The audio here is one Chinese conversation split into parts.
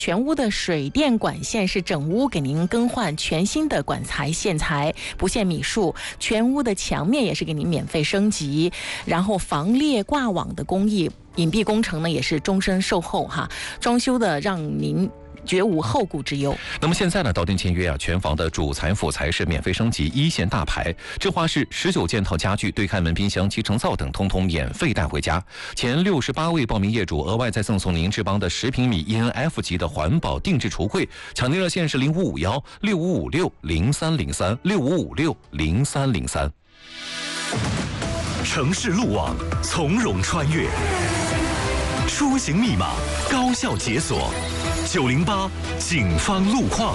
全屋的水电管线是整屋给您更换全新的管材线材，不限米数。全屋的墙面也是给您免费升级，然后防裂挂网的工艺，隐蔽工程呢也是终身售后哈，装修的让您绝无后顾之忧。 那么现在呢，到店签约啊，全房的主材辅材是免费升级一线大牌，智华式19件套家具、对开门、冰箱、集成灶等，通通免费带回家。前68位报名业主额外再赠送您智邦的10平米 ENF 级的环保定制橱柜，抢订热线是05516556030365560303。 城市路网从容穿越，出行密码高效解锁，908警方路况。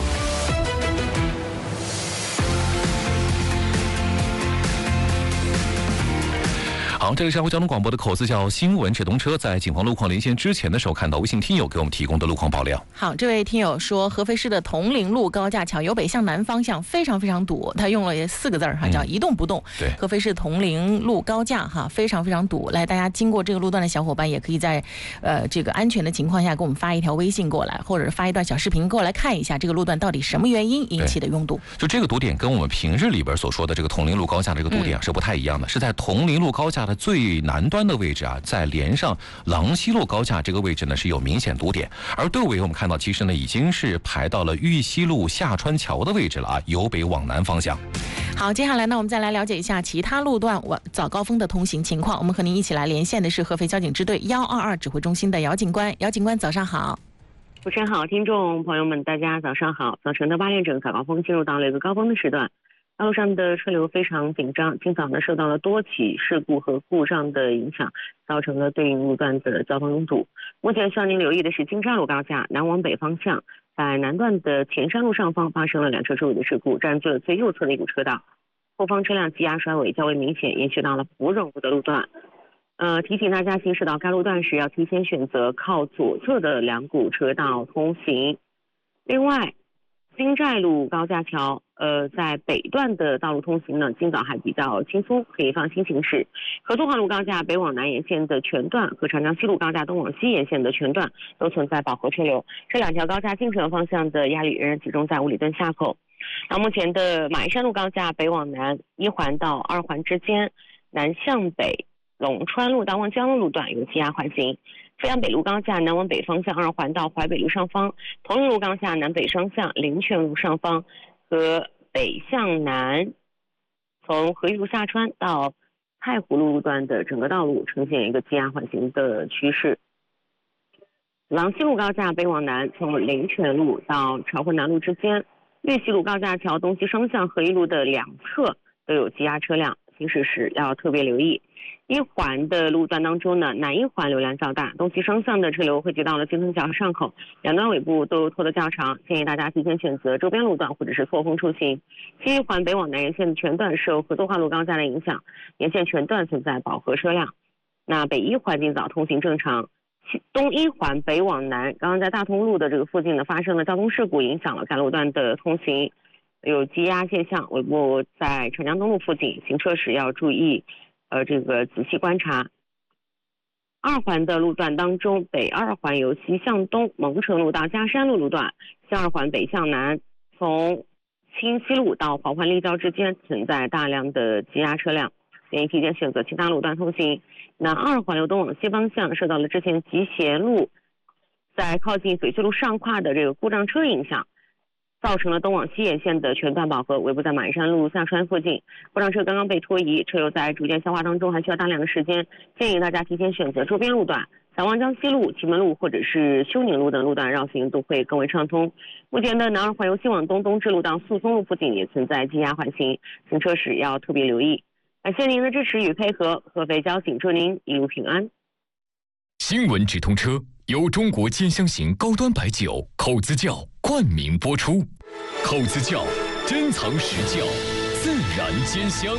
好，这里是上海交通广播的口子叫新闻直通车，在警方路况连线之前的时候，看到微信听友给我们提供的路况爆料。 好，这位听友说，合肥市的铜陵路高架桥由北向南方向非常非常堵，他用了4个字哈，叫一动不动。 对， 合肥市铜陵路高架哈非常非常堵。来，大家经过这个路段的小伙伴也可以在这个安全的情况下给我们发一条微信过来，或者是发一段小视频过来看一下这个路段到底什么原因引起的拥堵。 就这个堵点跟我们平日里边所说的这个铜陵路高架这个堵点是不太一样的，是在铜陵路高架的最南端的位置啊，在连上郎西路高架这个位置呢是有明显堵点，而队尾我们看到其实呢已经是排到了玉溪路下川桥的位置了啊，由北往南方向。 好，接下来呢我们再来了解一下其他路段早高峰的通行情况。我们和您一起来连线的是合肥交警支队122指挥中心的姚警官。姚警官早上好。 主持人好，听众朋友们大家早上好。早晨的8点整早高峰进入到了一个高峰的时段，道路上的车流非常紧张，今早呢受到了多起事故和故障的影响，造成了对应路段的交通拥堵。目前需要您留意的是金沙路高架南往北方向，在南段的前山路上方发生了2车追尾的事故，占据了最右侧的一股车道，后方车辆积压甩尾较为明显，延续到了芙蓉路的路段。提醒大家行驶到该路段时要提前选择靠左侧的2股车道通行。另外，金寨路高架桥在北段的道路通行呢，今早还比较轻松，可以放心行驶。合作化路高架北往南沿线的全段和长江西路高架东往西沿线的全段都存在饱和车流，这2条高架进城方向的压力仍然集中在五里墩下口。那目前的马鞍山路高架北往南1环到2环之间，南向北龙川路到望江路路段有积压缓行。阜阳北路高架南往北方向2环到淮北路上方，铜陵路高架南北双向灵泉路上方和北向南从和义路下川到太湖路路段的整个道路呈现一个积压缓行的趋势。郎西路高架北往南从灵泉路到朝会南路之间，岳西路高架桥东西双向和义路的2侧都有积压车辆，行驶时要特别留意。1环的路段当中呢，南1环流量较大，东西双向的车流汇集到了金藤桥上口，两端尾部都拖得较长，建议大家提前选择周边路段或者是错峰出行。西1环北往南沿线的全段受合作化路高架的影响，沿线全段存在饱和车辆。那北1环今早通行正常。东1环北往南，刚刚在大同路的这个附近呢发生了交通事故，影响了该路段的通行，有积压现象。尾部在长江东路附近，行车时要注意这个仔细观察。2环的路段当中，北2环由西向东蒙城路到嘉山路路段，西2环北向南从清溪路到黄环立交之间存在大量的积压车辆，建议提前选择其他路段通行。南2环由东往西方向受到了之前集贤路在靠近翡翠路上跨的这个故障车影响，造成了东往西沿线的全段饱和，尾部在马鞍山路下川附近，故障车刚刚被拖移，车流在逐渐消化当中，还需要大量的时间，建议大家提前选择周边路段，在望江西路、祁门路或者是休宁路等路段绕行都会更为畅通。目前的南2环由西往东东至路到宿松路附近也存在积压缓行，行车时要特别留意。感谢您的支持与配合，合肥交警祝您一路平安。 新闻直通车由中国尖香型高端白酒口子窖冠名播出，口子窖珍藏实窖，自然尖香。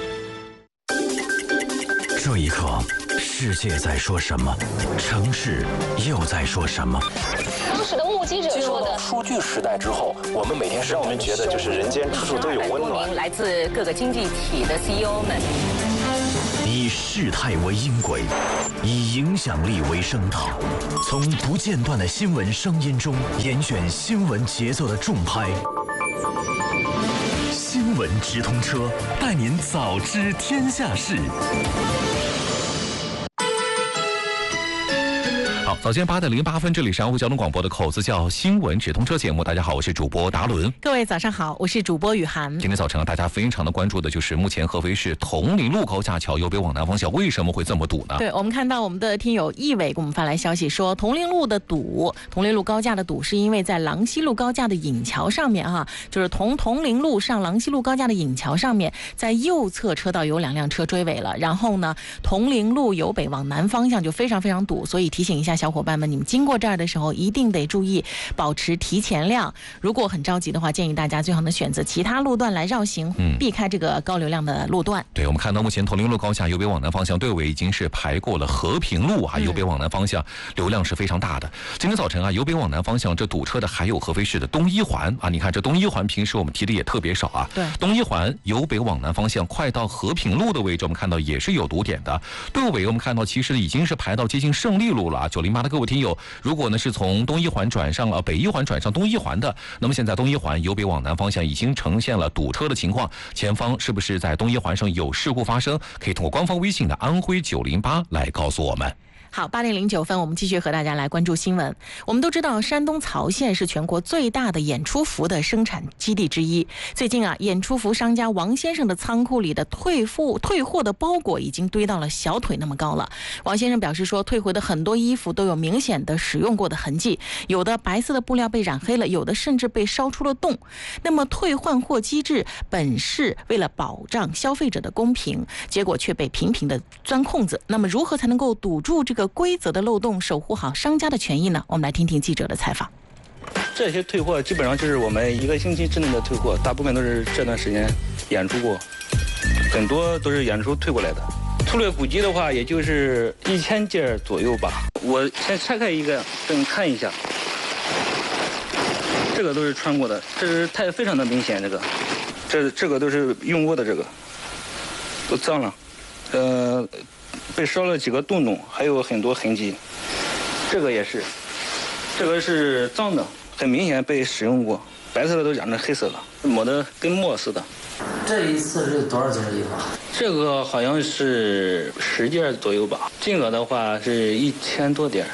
这一刻，世界在说什么？城市又在说什么？ 当时的目击者说的， 数据时代之后，我们每天让我们觉得就是人间处处都有温暖。 来自各个经济体的 CEO 们。 以事态为音轨，以影响力为声讨，从不间断的新闻声音中严选新闻节奏的重拍。新闻直通车，带您早知天下事。 好，早间8:08，这里是安徽交通广播的口子叫新闻直通车节目。大家好，我是主播达伦。 各位早上好，我是主播雨涵。 今天早晨大家非常的关注的就是目前合肥市铜陵路高架桥由北往南方向为什么会这么堵呢？ 对，我们看到我们的听友易伟给我们发来消息说，铜陵路的堵，铜陵路高架的堵是因为在郎西路高架的引桥上面就是铜陵路上郎西路高架的引桥上面，在右侧车道有2辆车追尾了，然后呢，铜陵路由北往南方向就非常非常堵，所以提醒一下小伙伴们，你们经过这儿的时候一定得注意保持提前量。如果很着急的话，建议大家最好能选择其他路段来绕行，避开这个高流量的路段。 对，我们看到目前铜陵路高架由北往南方向队尾已经是排过了和平路由北往南方向流量是非常大的。今天早晨由北往南方向这堵车的还有合肥市的东一环你看这东一环平时我们提的也特别少对， 东一环由北往南方向快到和平路的位置，我们看到也是有堵点的。队尾我们看到其实已经是排到接近胜利路了。908的各位听友，如果呢是从东一环转上北一环转上东一环的，那么现在东一环由北往南方向已经呈现了堵车的情况，前方是不是在东一环上有事故发生？可以通过官方微信的安徽908来告诉我们。 好，8:09，我们继续和大家来关注新闻。我们都知道，山东曹县是全国最大的演出服的生产基地之一。最近演出服商家王先生的仓库里的退货的包裹已经堆到了小腿那么高了。王先生表示说，退回的很多衣服都有明显的使用过的痕迹，有的白色的布料被染黑了，有的甚至被烧出了洞。那么退换货机制本是为了保障消费者的公平，结果却被频频的钻空子。那么如何才能够堵住这个规则的漏洞，守护好商家的权益呢？我们来听听记者的采访。 这些退货基本上就是我们1个星期之内的退货，大部分都是这段时间演出过，很多都是演出退过来的。粗略估计的话，也就是1000件左右吧。我先拆开一个给你看一下，这个都是穿过的，这是非常的明显，这个都是用过的，这个都脏了，被烧了几个洞，还有很多痕迹。这个也是，这个是脏的，很明显被使用过，白色的都染成黑色了，抹得跟墨似的。 这一次是多少件衣服？ 这个好像是10件左右吧，金额的话是1000多点。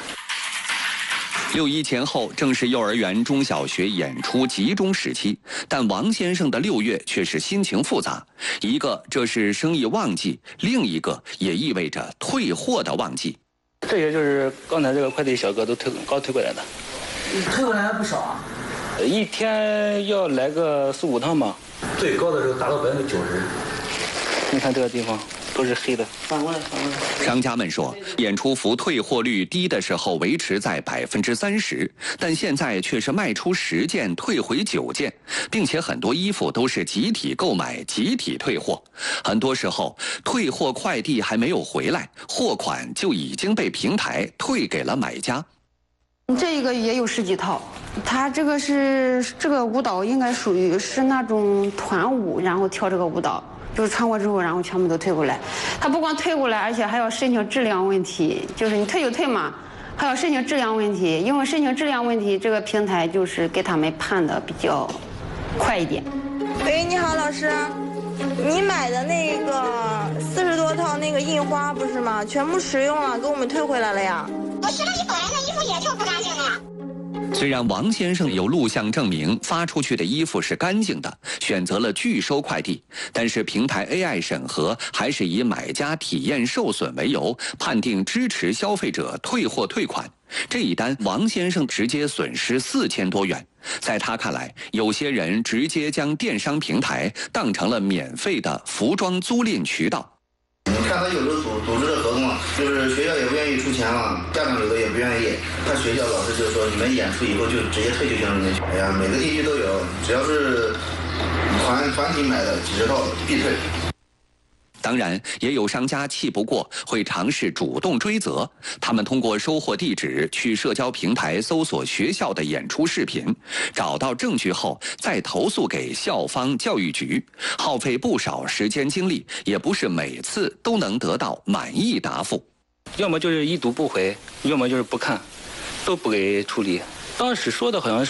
6·1前后正是幼儿园、中小学演出集中时期，但王先生的6月却是心情复杂。一个这是生意旺季，另一个也意味着退货的旺季。 这些就是刚才这个快递小哥都刚退过来的。 退过来还不少啊。 一天要来个4、5趟吧。 最高的时候达到90%。 你看这个地方都是黑的。 反过来。 商家们说，演出服退货率低的时候维持在30%，但现在却是卖出10件退回9件，并且很多衣服都是集体购买、集体退货。很多时候，退货快递还没有回来，货款就已经被平台退给了买家。 这一个也有10几套，他这个舞蹈应该属于是那种团舞，然后跳这个舞蹈。就是穿过之后，然后全部都退过来。他不光退过来，而且还要申请质量问题，就是你退就退嘛，还要申请质量问题。因为申请质量问题，这个平台就是给他们判的比较快一点。 喂，你好，老师，你买的那个40多套那个印花不是吗？全部使用了，给我们退回来了呀。 我吃了你本来的衣服也臭不干净的呀。 虽然王先生有录像证明发出去的衣服是干净的，选择了拒收快递，但是平台 AI 审核还是以买家体验受损为由，判定支持消费者退货退款。这一单，王先生直接损失4000多元。在他看来，有些人直接将电商平台当成了免费的服装租赁渠道。 你看他有时候组织的合同就是学校也不愿意出钱了，家长有的也不愿意。他学校老师就说你们演出以后就直接退就行了。哎呀，每个地区都有，只要是团体买的几10套必退。 当然，也有商家气不过，会尝试主动追责。他们通过收货地址去社交平台搜索学校的演出视频，找到证据后再投诉给校方教育局，耗费不少时间精力，也不是每次都能得到满意答复。 要么就是已读不回，要么就是不看，都不给处理。当时说的好像是